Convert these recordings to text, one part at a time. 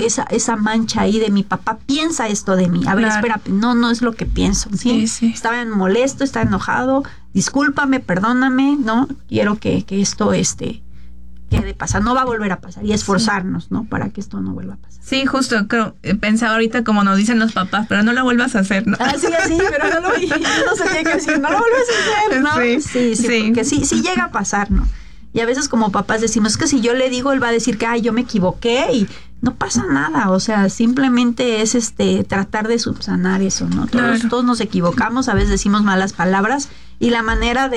esa mancha ahí de mi papá piensa esto de mí. A ver, espera, no es lo que pienso, ¿sí? Estaba molesto, estaba enojado, discúlpame, perdóname, ¿no? Quiero que esto quede pasar, no va a volver a pasar, y esforzarnos, ¿no? Para que esto no vuelva a pasar. Sí, justo, creo, pensaba ahorita como nos dicen los papás, pero no lo vuelvas a hacer, ¿no? Sí, pero no se tiene que decir, no lo vuelvas a hacer, ¿no? Sí, porque sí llega a pasar, ¿no? Y a veces como papás decimos que si yo le digo, él va a decir que yo me equivoqué, y no pasa nada, o sea, simplemente es tratar de subsanar eso, ¿no? Todos nos equivocamos, a veces decimos malas palabras, y la manera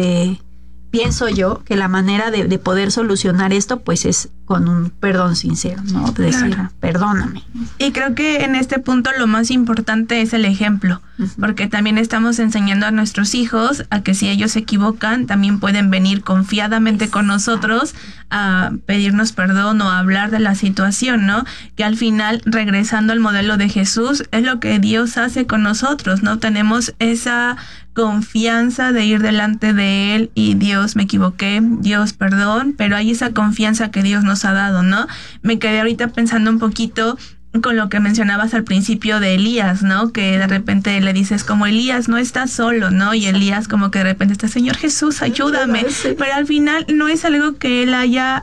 pienso yo que la manera de poder solucionar esto, pues es con un perdón sincero, ¿no? De decir, perdóname. Y creo que en este punto lo más importante es el ejemplo, porque también estamos enseñando a nuestros hijos a que si ellos se equivocan, también pueden venir confiadamente con nosotros a pedirnos perdón o a hablar de la situación, ¿no? Que al final, regresando al modelo de Jesús, es lo que Dios hace con nosotros, ¿no? Tenemos esa confianza de ir delante de Él y Dios, me equivoqué, Dios, perdón, pero hay esa confianza que Dios nos ha dado, ¿no? Me quedé ahorita pensando un poquito con lo que mencionabas al principio de Elías, ¿no? Que de repente le dices como Elías no está solo, ¿no? Y Elías como que de repente está, Señor Jesús, ayúdame. Pero al final no es algo que él haya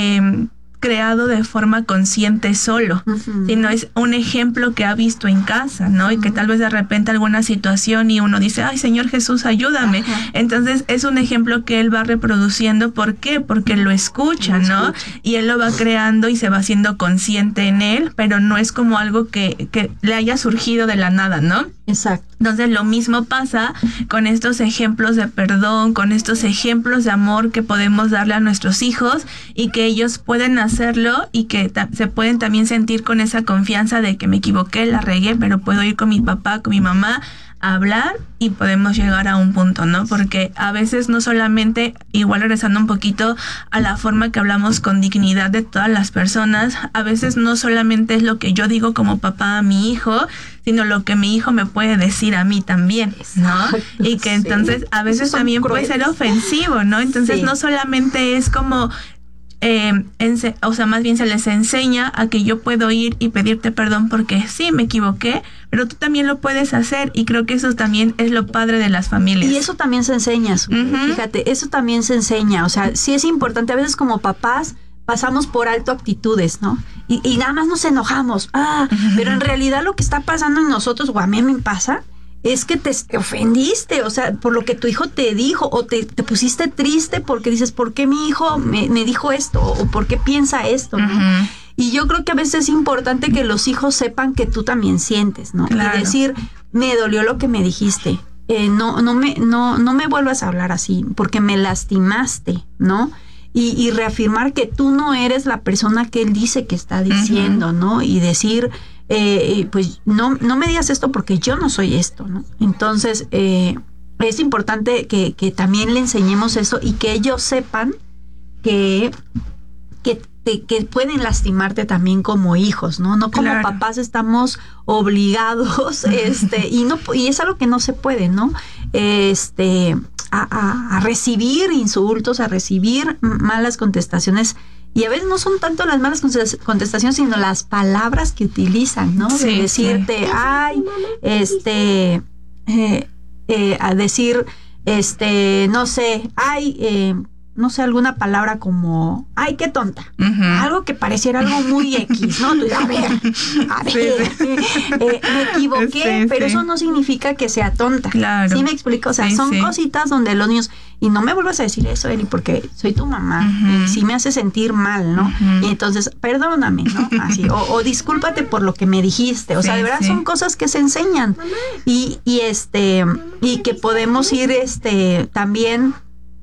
creado de forma consciente solo, sino es un ejemplo que ha visto en casa, ¿no? Y que tal vez de repente alguna situación y uno dice, ay, Señor Jesús, ayúdame. Entonces es un ejemplo que él va reproduciendo. ¿Por qué? Porque lo escucha, ¿no? Y él lo va creando y se va haciendo consciente en él, pero no es como algo que le haya surgido de la nada, ¿no? Exacto. Entonces lo mismo pasa con estos ejemplos de perdón, con estos ejemplos de amor que podemos darle a nuestros hijos y que ellos pueden hacerlo y que se pueden también sentir con esa confianza de que me equivoqué, la regué, pero puedo ir con mi papá, con mi mamá a hablar y podemos llegar a un punto, ¿no? Porque a veces no solamente, igual regresando un poquito a la forma que hablamos con dignidad de todas las personas, a veces no solamente es lo que yo digo como papá a mi hijo, sino lo que mi hijo me puede decir a mí también, ¿no? Y que entonces a veces también puede ser ofensivo, ¿no? Entonces no solamente es como o sea, más bien se les enseña a que yo puedo ir y pedirte perdón porque sí, me equivoqué, pero tú también lo puedes hacer, y creo que eso también es lo padre de las familias. Y eso también se enseña, fíjate, eso también se enseña, o sea, sí es importante, a veces como papás pasamos por alto actitudes, ¿no? Y nada más nos enojamos, pero en realidad lo que está pasando en nosotros, o a mí me pasa, es que te ofendiste, o sea, por lo que tu hijo te dijo, o te pusiste triste porque dices, ¿por qué mi hijo me dijo esto? O ¿por qué piensa esto? ¿No? Y yo creo que a veces es importante que los hijos sepan que tú también sientes, ¿no? Claro. Y decir, me dolió lo que me dijiste, no me vuelvas a hablar así, porque me lastimaste, ¿no? Y reafirmar que tú no eres la persona que él dice que está diciendo, ¿no? Y decir, pues no me digas esto porque yo no soy esto, ¿no? Entonces, es importante que también le enseñemos eso y que ellos sepan que pueden lastimarte también como hijos, ¿no? No como papás estamos obligados, y es algo que no se puede, ¿no? A recibir insultos, a recibir malas contestaciones, y a veces no son tanto las malas contestaciones, sino las palabras que utilizan, ¿no? De decirte, ay, a decir, no sé, ay, no sé, alguna palabra como, ay, qué tonta. Algo que pareciera algo muy X, ¿no? A ver, me equivoqué, pero eso no significa que sea tonta. Claro. ¿Sí me explico? O sea, son cositas donde los niños, y no me vuelvas a decir eso, Eli, porque soy tu mamá, y sí me hace sentir mal, ¿no? Y entonces, perdóname, ¿no? Así, o discúlpate por lo que me dijiste. O sea, de verdad son cosas que se enseñan. Y que podemos ir también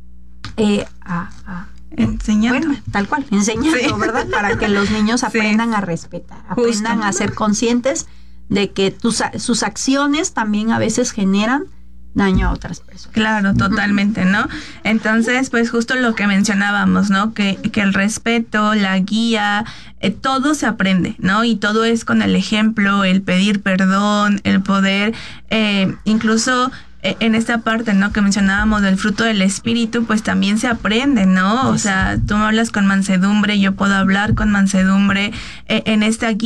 enseñando. Bueno, tal cual, enseñando, ¿verdad? Para que los niños aprendan a respetar, aprendan a ser conscientes de que sus acciones también a veces generan daño a otras personas. Claro, totalmente, ¿no? Entonces, pues justo lo que mencionábamos, ¿no? Que el respeto, la guía, todo se aprende, ¿no? Y todo es con el ejemplo, el pedir perdón, el poder, incluso en esta parte, ¿no? Que mencionábamos del fruto del espíritu, pues también se aprende, ¿no? O sea, tú me hablas con mansedumbre, yo puedo hablar con mansedumbre, en esta guía